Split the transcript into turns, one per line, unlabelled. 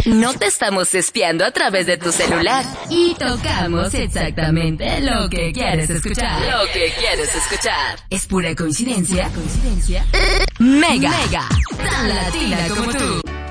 No te estamos espiando a través de tu celular.
Y tocamos exactamente lo que quieres escuchar.
Lo que quieres escuchar.
Es pura coincidencia.
Mega.
Tan latina como tú.